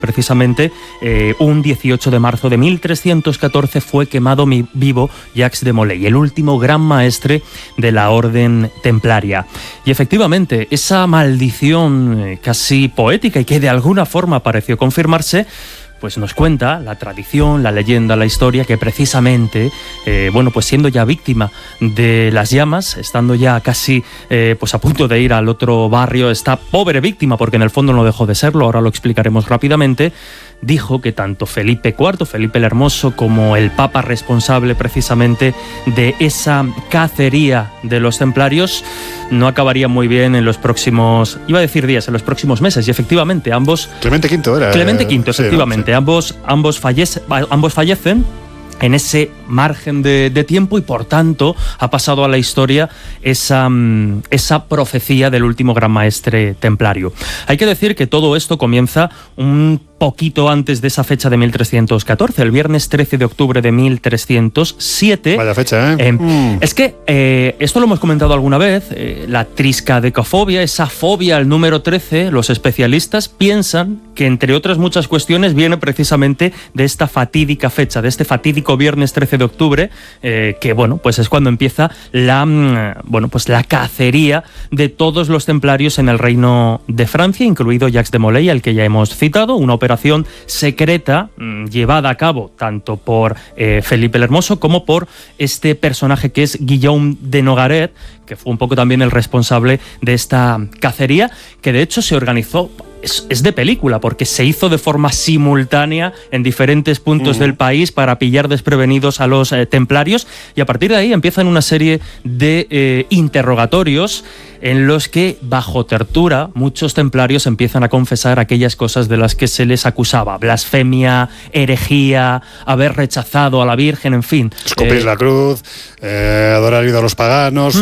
Precisamente un 18 de marzo de 1314 fue quemado vivo Jacques de Molay, el último gran maestre de la orden templaria. Y efectivamente, esa maldición casi poética y que de alguna forma pareció confirmarse, pues nos cuenta la tradición, la leyenda, la historia, que precisamente, pues siendo ya víctima de las llamas, estando ya casi pues a punto de ir al otro barrio, esta pobre víctima, porque en el fondo no dejó de serlo, ahora lo explicaremos rápidamente, dijo que tanto Felipe IV, Felipe el Hermoso, como el Papa responsable precisamente de esa cacería de los templarios, no acabaría muy bien en los próximos, iba a decir días, en los próximos meses. Y efectivamente, ambos... Clemente V era. Clemente V, efectivamente. Sí. Ambos fallecen en ese margen de tiempo y por tanto ha pasado a la historia esa profecía del último gran maestre templario. Hay que decir que todo esto comienza un poquito antes de esa fecha de 1314, el viernes 13 de octubre de 1307. Vaya fecha, ¿eh? Es que esto lo hemos comentado alguna vez, la triscadecafobia, esa fobia al número 13, los especialistas piensan que entre otras muchas cuestiones viene precisamente de esta fatídica fecha, de este fatídico viernes 13 de octubre, que pues es cuando empieza la cacería de todos los templarios en el reino de Francia, incluido Jacques de Molay, al que ya hemos citado, una operación secreta llevada a cabo tanto por Felipe el Hermoso como por este personaje que es Guillaume de Nogaret, que fue un poco también el responsable de esta cacería, que de hecho se organizó, es de película, porque se hizo de forma simultánea en diferentes puntos del país para pillar desprevenidos a los templarios, y a partir de ahí empiezan una serie de interrogatorios en los que, bajo tortura, muchos templarios empiezan a confesar aquellas cosas de las que se les acusaba: blasfemia, herejía, haber rechazado a la Virgen, en fin. Escupir la cruz, adorar ídolos paganos,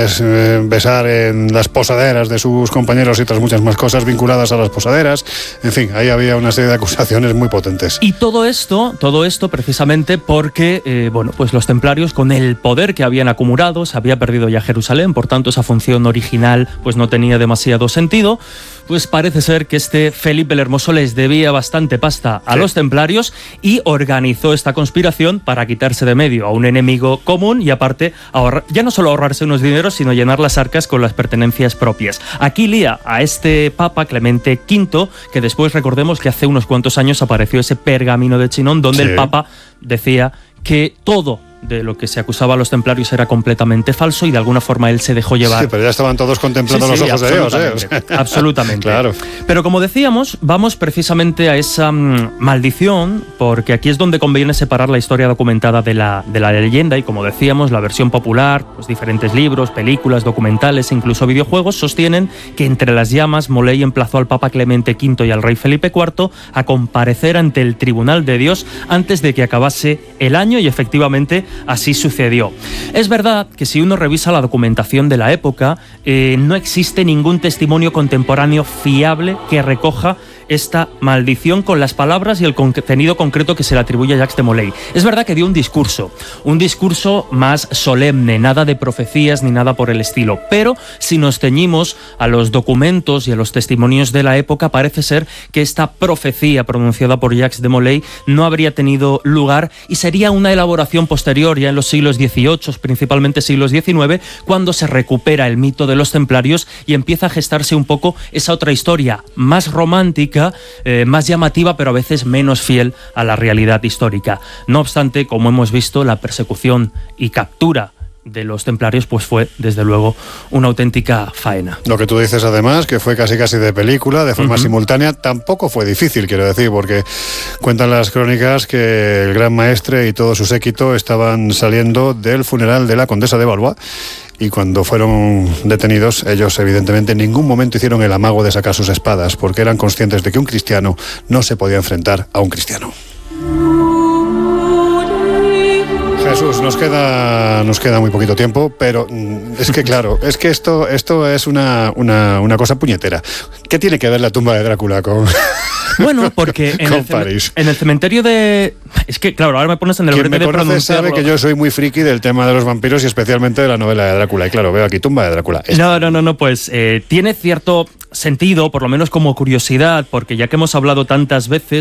besar en las posaderas de sus compañeros y otras muchas más cosas vinculadas a las posaderas. En fin, ahí había una serie de acusaciones muy potentes. Y todo esto precisamente porque, pues los templarios, con el poder que habían acumulado, se había perdido ya Jerusalén, por tanto esa función original pues no tenía demasiado sentido. Pues parece ser que este Felipe el Hermoso les debía bastante pasta a los templarios y organizó esta conspiración para quitarse de medio a un enemigo común y aparte ya no solo ahorrarse unos dineros, sino llenar las arcas con las pertenencias propias. Aquí lía a este Papa Clemente V, que después recordemos que hace unos cuantos años apareció ese pergamino de Chinon donde el Papa decía que todo de lo que se acusaba a los templarios era completamente falso y de alguna forma él se dejó llevar. Sí, pero ya estaban todos contemplando los ojos de Dios, ¿eh? Absolutamente. Claro. Pero como decíamos, vamos precisamente a esa maldición, porque aquí es donde conviene separar la historia documentada de la leyenda, y como decíamos, la versión popular, pues diferentes libros, películas, documentales, incluso videojuegos, sostienen que entre las llamas Molay emplazó al Papa Clemente V y al rey Felipe IV a comparecer ante el tribunal de Dios antes de que acabase el año, y efectivamente así sucedió. Es verdad que si uno revisa la documentación de la época, no existe ningún testimonio contemporáneo fiable que recoja esta maldición con las palabras y el contenido concreto que se le atribuye a Jacques de Molay. Es verdad que dio un discurso más solemne, nada de profecías ni nada por el estilo, pero si nos ceñimos a los documentos y a los testimonios de la época, parece ser que esta profecía pronunciada por Jacques de Molay no habría tenido lugar y sería una elaboración posterior, ya en los siglos XVIII, principalmente siglos XIX, cuando se recupera el mito de los templarios y empieza a gestarse un poco esa otra historia más romántica, más llamativa, pero a veces menos fiel a la realidad histórica. No obstante, como hemos visto, la persecución y captura de los templarios pues fue desde luego una auténtica faena. Lo que tú dices además, que fue casi de película, de forma simultánea, tampoco fue difícil, quiero decir, porque cuentan las crónicas que el gran maestre y todo su séquito estaban saliendo del funeral de la condesa de Valois, y cuando fueron detenidos, ellos evidentemente en ningún momento hicieron el amago de sacar sus espadas, porque eran conscientes de que un cristiano no se podía enfrentar a un cristiano. Jesús, nos queda muy poquito tiempo, pero es que claro, es que esto es una cosa puñetera. ¿Qué tiene que ver la tumba de Drácula con...? Bueno, porque en el cementerio de... Es que, claro, ahora me pones en el brete de pronunciarlo. Quien me conoce sabe que yo soy muy friki del tema de los vampiros y especialmente de la novela de Drácula. Y claro, veo aquí tumba de Drácula. No, pues tiene cierto... sentido, por lo menos como curiosidad, porque ya que hemos hablado tantas veces